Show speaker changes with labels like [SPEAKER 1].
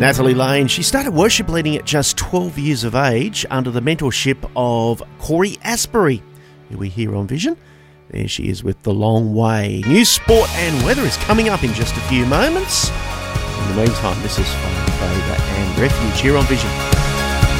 [SPEAKER 1] Natalie Lane, she started worship leading at just 12 years of age under the mentorship of Corey Asbury, who we hear on Vision. There she is with The Long Way. News, sport and weather is coming up in just a few moments. In the meantime, this is Fire, Favour and Refuge here on Vision.